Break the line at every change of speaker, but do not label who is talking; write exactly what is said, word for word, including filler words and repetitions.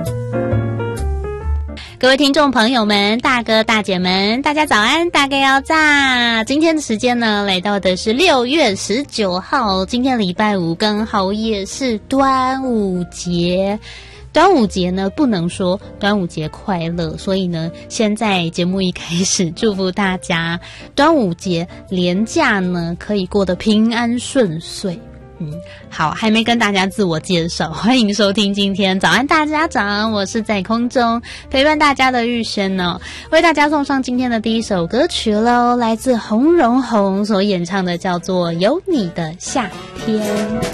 各位听众朋友们，大哥大姐们，大家早安，大家要炸！今天的时间呢，来到的是六月十九号，今天礼拜五，刚好也是端午节。端午节呢，不能说端午节快乐，所以呢，现在节目一开始，祝福大家端午节连假呢，可以过得平安顺遂。嗯，好，还没跟大家自我介绍，欢迎收听今天早安大家长，我是在空中陪伴大家的玉轩哦，为大家送上今天的第一首歌曲喽，来自洪荣宏所演唱的，叫做《有你的夏天》。